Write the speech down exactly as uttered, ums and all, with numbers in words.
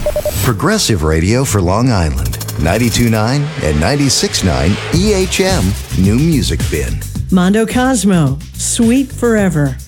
Progressive Radio for Long Island. ninety-two point nine and ninety-six point nine E H M New Music Bin. Mondo Cosmo, Sweet Forever.